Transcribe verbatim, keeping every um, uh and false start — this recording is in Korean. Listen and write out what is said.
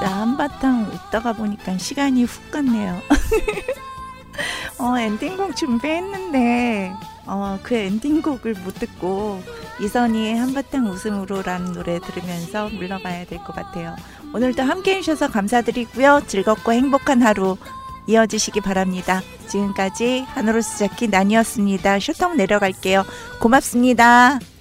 진짜 한바탕 웃다가 보니까 시간이 훅 갔네요. 어, 엔딩곡 준비했는데 어, 그 엔딩곡을 못 듣고 이선희의 한바탕 웃음으로라는 노래 들으면서 물러가야 될 것 같아요. 오늘도 함께 해주셔서 감사드리고요. 즐겁고 행복한 하루 이어지시기 바랍니다. 지금까지 하늘로스 자키 난이었습니다. 슈터 내려갈게요. 고맙습니다.